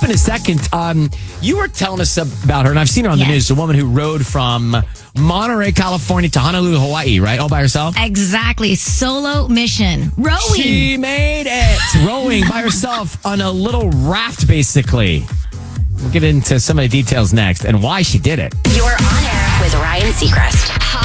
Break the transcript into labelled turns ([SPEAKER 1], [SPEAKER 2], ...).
[SPEAKER 1] in a second. You were telling us about her, and I've seen her on the news. The woman who rode from Monterey, California to Honolulu, Hawaii, right? All by herself?
[SPEAKER 2] Exactly. Solo mission. Rowing.
[SPEAKER 1] She made it. Rowing by herself on a little raft, basically. We'll get into some of the details next and why she did it.
[SPEAKER 3] You're on air with Ryan Seacrest.